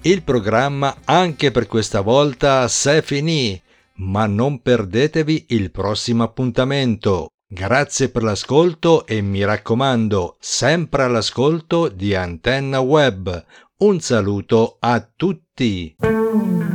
Il programma anche per questa volta c'est fini, ma non perdetevi il prossimo appuntamento. Grazie per l'ascolto e mi raccomando, sempre all'ascolto di Antenna Web. Un saluto a tutti!